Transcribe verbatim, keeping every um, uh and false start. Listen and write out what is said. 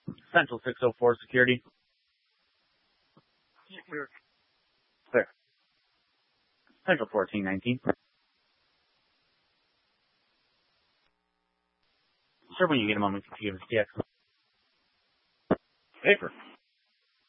Central six oh four security. Clear. Clear. Central fourteen nineteen. Sir, when you get a moment, you give us the X. Paper.